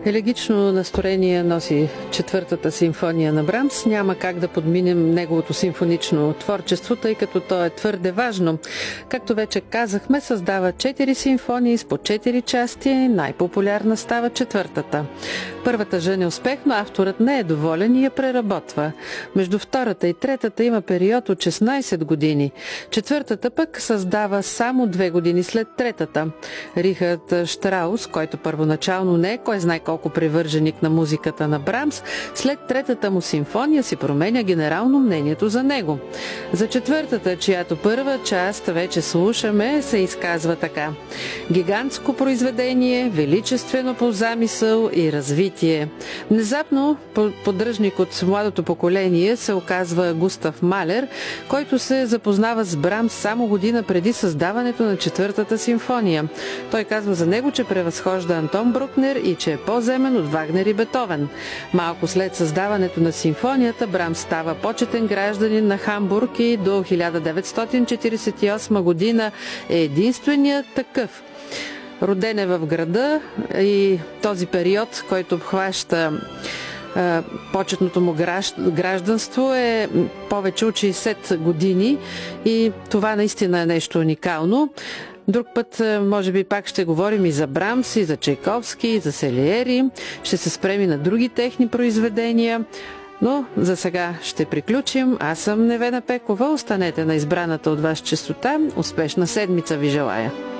Елегично настроение носи четвъртата симфония на Брамс. Няма как да подминем неговото симфонично творчество, тъй като то е твърде важно. Както вече казахме, създава 4 симфонии с по 4 части. Най-популярна става четвъртата. Първата жени успех, но авторът не е доволен и я преработва. Между втората и третата има период от 16 години. Четвъртата пък създава само 2 години след третата. Рихард Штраус, който първоначално не е кой знае колко привърженик на музиката на Брамс, след третата му симфония си променя генерално мнението за него. За четвъртата, чиято първа част вече слушаме, се изказва така: гигантско произведение, величествено по замисъл и развитие. Внезапно поддръжник от младото поколение се оказва Густав Малер, който се запознава с Брамс само година преди създаването на четвъртата симфония. Той казва за него, че превъзхожда Антон Брукнер и че е по-земен от Вагнер и Бетовен. Малко след създаването на симфонията, Брамс става почетен гражданин на Хамбург и до 1948 година е единственият такъв. Роден е в града и този период, който обхваща почетното му гражданство, е повече от 60 години и това наистина е нещо уникално. Друг път, може би, пак ще говорим и за Брамс, и за Чайковски, и за Селиери. Ще се спрем и на други техни произведения. Но за сега ще приключим. Аз съм Невена Пекова. Останете на избраната от вас честота. Успешна седмица ви желая!